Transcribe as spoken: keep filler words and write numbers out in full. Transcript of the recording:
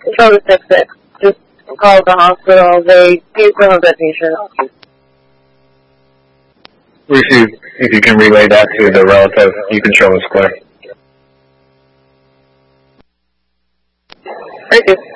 Control to six six. Just call the hospital. They do still have that patient. Receive. If you can relay that to the relative, you can show us clear. Thank you.